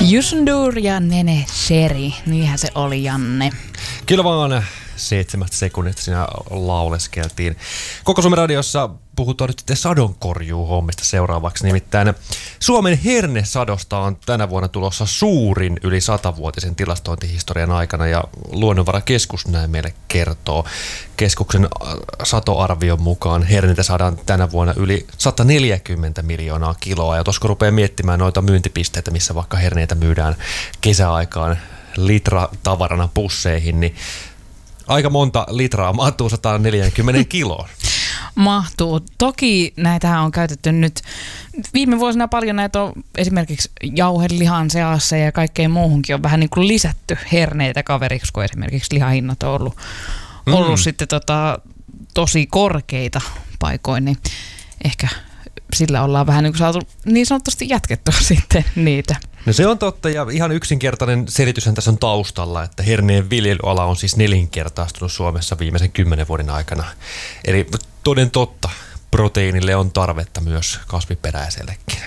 Yusundur ja Nene Sheri, niinhän se oli, Janne. Kyllä vaan 7 sekunnista siinä lauleskeltiin. Koko Suomen radiossa puhutaan nyt sitten sadonkorjuuhommista seuraavaksi. Nimittäin Suomen hernesadosta on tänä vuonna tulossa suurin yli 100-vuotisen tilastointihistorian aikana, ja Luonnonvarakeskus näin meille kertoo. Keskuksen satoarvion mukaan herneitä saadaan tänä vuonna yli 140 miljoonaa kiloa. Ja tuossa kun rupeaa miettimään noita myyntipisteitä, missä vaikka herneitä myydään kesäaikaan litratavarana pusseihin, niin aika monta litraa mahtuu 140 kiloon. Mahtuu. Toki näitähän on käytetty nyt viime vuosina paljon, näitä on esimerkiksi jauhelihan seassa ja kaikkeen muuhunkin on vähän niin kuin lisätty herneitä kaveriksi, kun esimerkiksi lihahinnat on ollut sitten tosi korkeita paikoin, niin ehkä sillä ollaan vähän niin kuin saatu niin sanotusti jatkettua sitten niitä. No se on totta, ja ihan yksinkertainen selityshän tässä on taustalla, että herneen viljelyala on siis 4-kertaistunut Suomessa viimeisen 10 vuoden aikana. Eli toden totta, proteiinille on tarvetta myös kasviperäisellekin.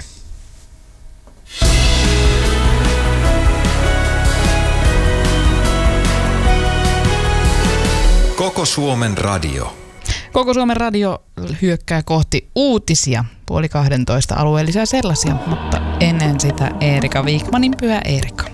Koko Suomen radio. Koko Suomen radio hyökkää kohti uutisia 11:30 alueellisia sellaisia, mutta ennen sitä Eerika Wikmanin Pyhä Eerika.